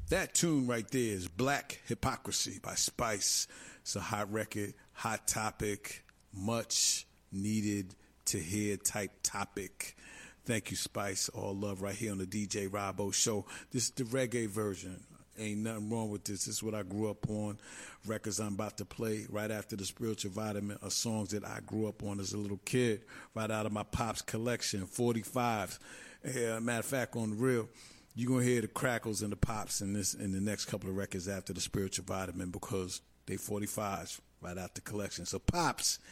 That tune right there is Black Hypocrisy by Spice. It's a hot record, hot topic, much needed to hear type topic. Thank you, Spice. All love right here on the DJ Robbo Show. This is the reggae version. Ain't nothing wrong with this. This is what I grew up on. Records I'm about to play right after the Spiritual Vitamin are songs that I grew up on as a little kid, right out of my pop's collection, 45s. Matter of fact, on the real, you're going to hear the crackles and the pops in the next couple of records after the Spiritual Vitamin because they 45s right out the collection. So Pops,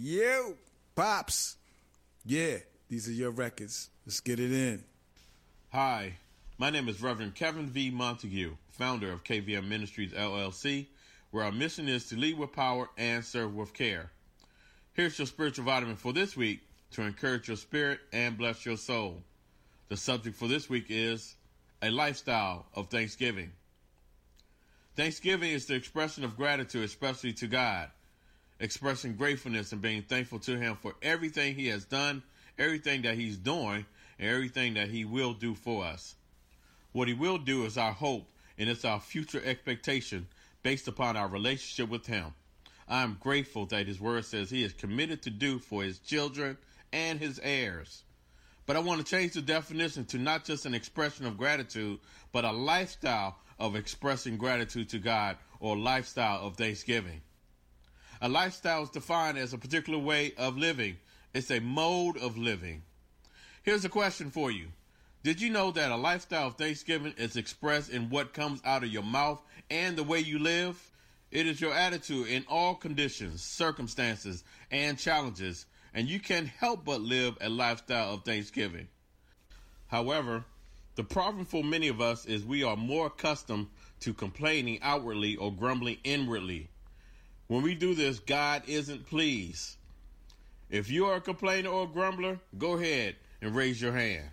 Pops, yeah, these are your records. Let's get it in. Hi, my name is Reverend Kevin V. Montague, founder of KVM Ministries, LLC, where our mission is to lead with power and serve with care. Here's your spiritual vitamin for this week to encourage your spirit and bless your soul. The subject for this week is a lifestyle of thanksgiving. Thanksgiving is the expression of gratitude, especially to God, expressing gratefulness and being thankful to Him for everything He has done, everything that He's doing, and everything that He will do for us. What He will do is our hope, and it's our future expectation based upon our relationship with Him. I am grateful that His Word says He is committed to do for His children and His heirs. But I want to change the definition to not just an expression of gratitude, but a lifestyle of expressing gratitude to God, or lifestyle of thanksgiving. A lifestyle is defined as a particular way of living. It's a mode of living. Here's a question for you. Did you know that a lifestyle of thanksgiving is expressed in what comes out of your mouth and the way you live? It is your attitude in all conditions, circumstances, and challenges, and you can't help but live a lifestyle of thanksgiving. However, the problem for many of us is we are more accustomed to complaining outwardly or grumbling inwardly. When we do this, God isn't pleased. If you are a complainer or a grumbler, go ahead and raise your hand.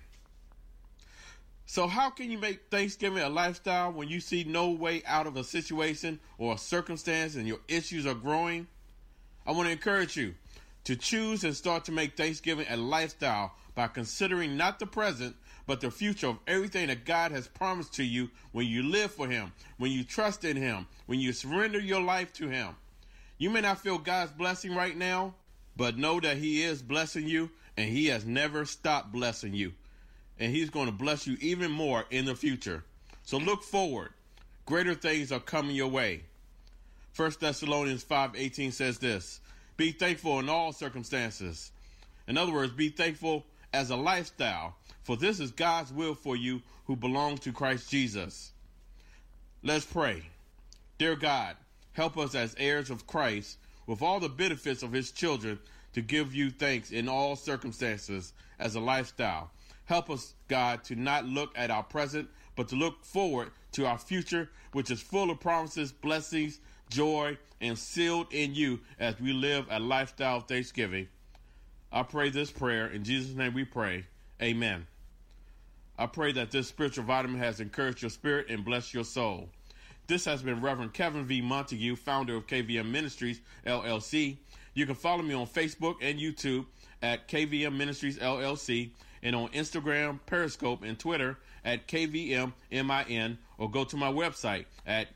So how can you make Thanksgiving a lifestyle when you see no way out of a situation or a circumstance and your issues are growing? I want to encourage you to choose and start to make Thanksgiving a lifestyle by considering not the present, but the future of everything that God has promised to you when you live for Him, when you trust in Him, when you surrender your life to Him. You may not feel God's blessing right now, but know that He is blessing you, and He has never stopped blessing you. And He's going to bless you even more in the future. So look forward. Greater things are coming your way. 1 Thessalonians 5:18 says this, be thankful in all circumstances. In other words, be thankful as a lifestyle, for this is God's will for you who belong to Christ Jesus. Let's pray. Dear God, help us as heirs of Christ with all the benefits of His children to give you thanks in all circumstances as a lifestyle. Help us, God, to not look at our present, but to look forward to our future, which is full of promises, blessings, joy, and sealed in you as we live a lifestyle of thanksgiving. I pray this prayer. In Jesus' name we pray. Amen. I pray that this spiritual vitamin has encouraged your spirit and blessed your soul. This has been Reverend Kevin V. Montague, founder of KVM Ministries, LLC. You can follow me on Facebook and YouTube at KVM Ministries, LLC, and on Instagram, Periscope, and Twitter at KVMMIN, or go to my website at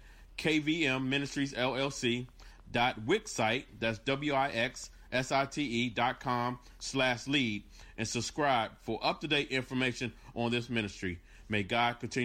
kvmministriesllc.wixsite, that's WIXSITE.com/lead, and subscribe for up-to-date information on this ministry. May God continue